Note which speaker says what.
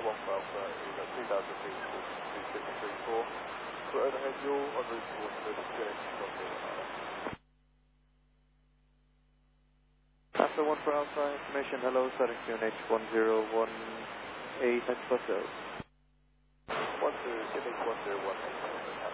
Speaker 1: 1 for Alpha is at 2,000 feet, 2634. For overhead yaw en route towards the QNH 101.
Speaker 2: Alpha 1 for Alpha, information, hello, starting QNH 1018, next bus
Speaker 1: 1 to QNH 101.